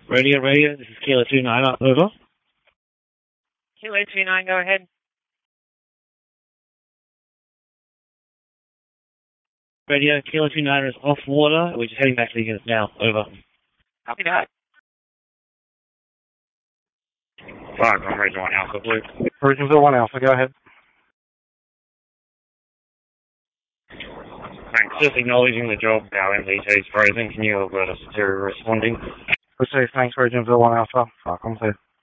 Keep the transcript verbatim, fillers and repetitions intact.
Radio, radio, this is Kilo two nine, over. Kilo two nine, go ahead. Radio, Kilo two nine is off water. We're just heading back to the unit now, over. Copy that. Five, I'm Region one Alpha, Blue. Region one Alpha, go ahead. Thanks. Just acknowledging the job. Our M D T is frozen. Can you alert us to responding? Received. Thanks, Region one Alpha. Falcon two.